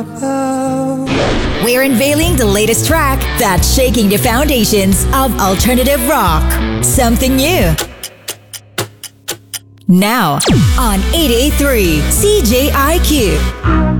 We're unveiling the latest track that's shaking the foundations of alternative rock. Something new. Now on 883 CJIQ.